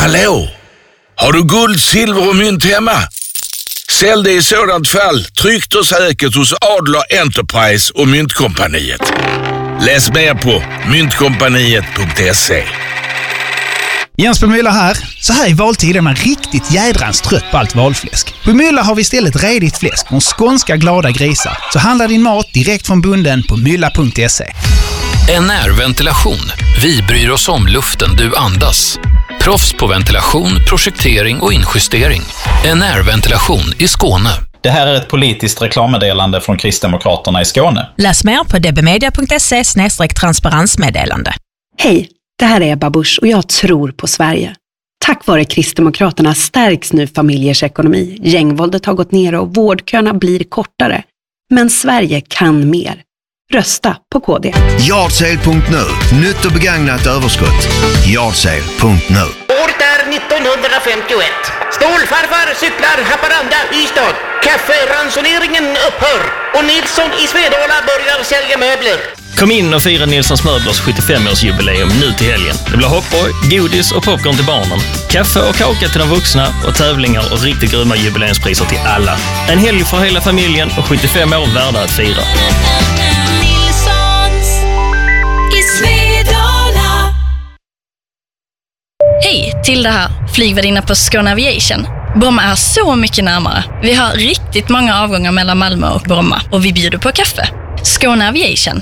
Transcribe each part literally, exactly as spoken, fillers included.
Hallå? Har du guld, silver och mynt hemma? Sälj det i sådant fall tryggt och säkert hos Adler Enterprise och Myntkompaniet. Läs mer på myntkompaniet punkt se. Jens Bemylla här. Så här i valtiden är man riktigt jädrans trött på allt valfläsk. På Mylla har vi istället redigt fläsk och skånska glada grisar. Så handla din mat direkt från bunden på mylla punkt se. N R-ventilation. Vi bryr oss om luften du andas. Proffs på ventilation, projektering och injustering. N R-ventilation i Skåne. Det här är ett politiskt reklammeddelande från Kristdemokraterna i Skåne. Läs mer på dbmedia punkt se slash transparensmeddelande. Hej, det här är Ebba Busch och jag tror på Sverige. Tack vare Kristdemokraterna stärks nu familjers ekonomi. Gängvåldet har gått ner och vårdköerna blir kortare. Men Sverige kan mer. Rösta på K D. Yardsale punkt nu. Nytt och begagnat överskott. Yardsale punkt nu. Året är nittonhundrafemtioett. Stålfarfar cyklar Haparanda, Ystad. Kafferansoneringen upphör. Och Nilsson i Svedala börjar sälja möbler. Kom in och fira Nilssons möblers sjuttiofemårsjubileum nu till helgen. Det blir hoppborg, godis och popcorn till barnen. Kaffe och kaka till de vuxna och tävlingar och riktigt grymma jubileumspriser till alla. En helg för hela familjen och sjuttiofem år värda att fira. Nilssons i Svedala. Hej, till det här. Flygvärdinna på Skåne Aviation. Bromma är så mycket närmare. Vi har riktigt många avgångar mellan Malmö och Bromma och vi bjuder på kaffe. Skåne Aviation.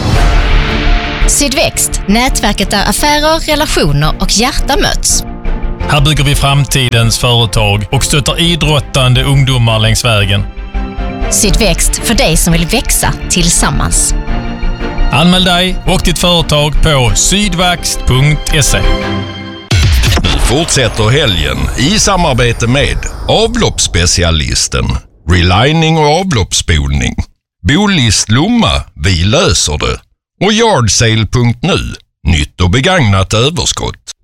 Sydväxt, nätverket där affärer, relationer och hjärta möts. Här bygger vi framtidens företag och stöttar idrottande ungdomar längs vägen. Sydväxt, för dig som vill växa tillsammans. Anmäl dig och ditt företag på sydväxt punkt se. Nu fortsätter helgen i samarbete med avloppsspecialisten, relining och avloppsspolning. Bolist Lomma, vi löser det. Och yardsale punkt nu, nytt och begagnat överskott.